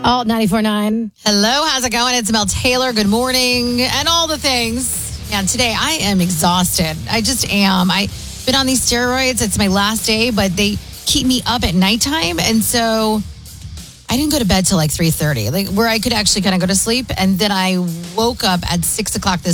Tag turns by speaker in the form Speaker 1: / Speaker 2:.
Speaker 1: Alt 94.9.
Speaker 2: Hello, how's it going? It's Mel Taylor. Good morning and all the things. Yeah, today I am exhausted. I just am. I've been on these steroids. It's my last day, but they keep me up at nighttime. And so I didn't go to bed till like 3:30, like where I could actually kind of go to sleep. And then I woke up at 6 o'clock this